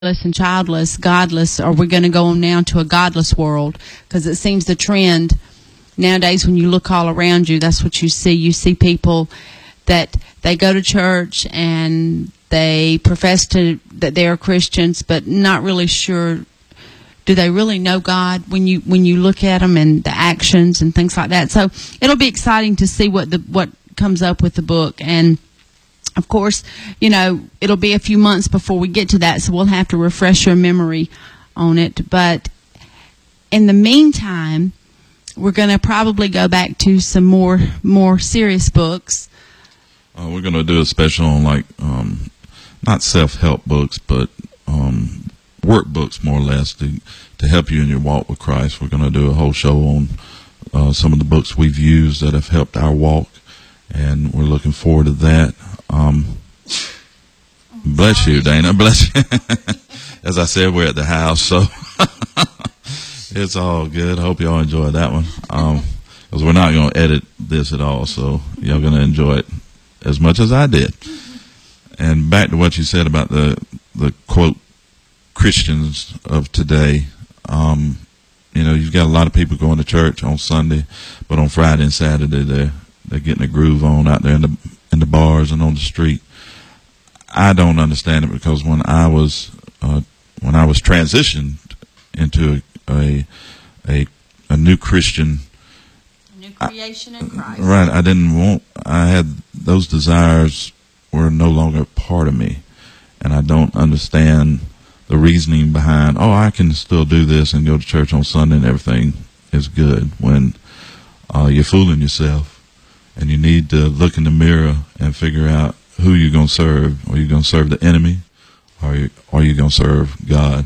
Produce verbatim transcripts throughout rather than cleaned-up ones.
and childless, godless, or we're going to go on now to a godless world, because it seems the trend nowadays when you look all around you, that's what you see. You see people that they go to church and they profess to that they are Christians, but not really sure. Do they really know God when you when you look at them and the actions and things like that? So it'll be exciting to see what the what comes up with the book. And of course, you know, it'll be a few months before we get to that, so we'll have to refresh your memory on it. But in the meantime, we're going to probably go back to some more more serious books. Uh, we're going to do a special on, like, um, not self-help books, but um, workbooks, more or less, to, to help you in your walk with Christ. We're going to do a whole show on uh, some of the books we've used that have helped our walk, and we're looking forward to that. Um, bless you, Dana. Bless you. As I said, we're at the house, so it's all good. I hope y'all enjoy that one. Um, because we're not going to edit this at all, so y'all going to enjoy it as much as I did. And back to what you said about the, the quote, Christians of today. Um, you know, you've got a lot of people going to church on Sunday, but on Friday and Saturday, they're, they're getting a groove on out there in the in the bars and on the street. I don't understand it, because when I was uh, when I was transitioned into a a a, a new Christian, a new creation in Christ, right? I didn't want. I had those desires were no longer part of me, and I don't understand the reasoning behind. Oh, I can still do this and go to church on Sunday and everything is good, when uh, you're fooling yourself. And you need to look in the mirror and figure out who you're going to serve. Are you going to serve the enemy, or are you, are you going to serve God?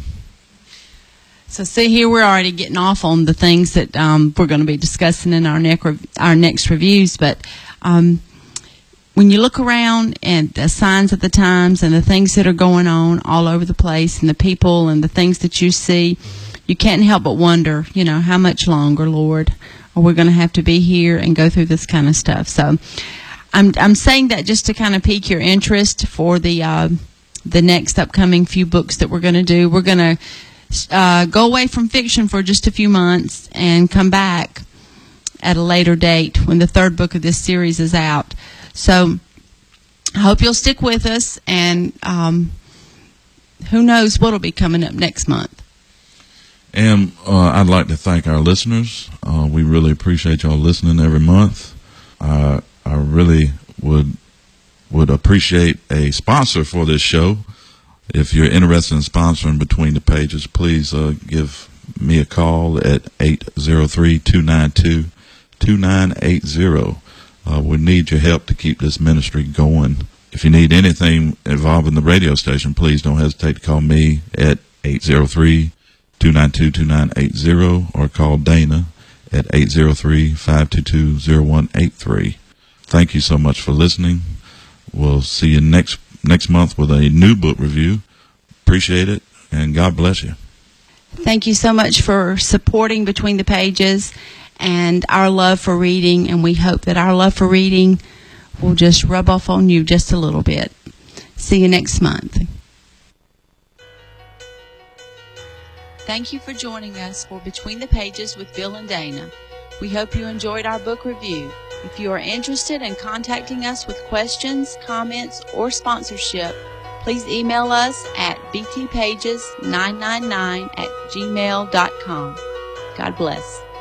So see, here we're already getting off on the things that um, we're going to be discussing in our, neck rev- our next reviews. But um, when you look around and the signs of the times and the things that are going on all over the place and the people and the things that you see, you can't help but wonder, you know, how much longer, Lord, or we're going to have to be here and go through this kind of stuff. So I'm I'm saying that just to kind of pique your interest for the uh, the next upcoming few books that we're going to do. We're going to uh, go away from fiction for just a few months and come back at a later date when the third book of this series is out. So I hope you'll stick with us, and um, who knows what will be coming up next month. And uh, I'd like to thank our listeners. Uh, we really appreciate y'all listening every month. Uh, I really would would appreciate a sponsor for this show. If you're interested in sponsoring Between the Pages, please uh, give me a call at eight zero three, two nine two, two nine eight zero. Uh, we need your help to keep this ministry going. If you need anything involving the radio station, please don't hesitate to call me at eight zero three, two nine two, two nine eight zero, or call Dana at eight zero three, five two two, zero one eight three. Thank you so much for listening. We'll see you next next month with a new book review. Appreciate it, and God bless you. Thank you so much for supporting Between the Pages and our love for reading, and we hope that our love for reading will just rub off on you just a little bit. See you next month. Thank you for joining us for Between the Pages with Bill and Dana. We hope you enjoyed our book review. If you are interested in contacting us with questions, comments, or sponsorship, please email us at b t pages nine nine nine at gmail dot com. God bless.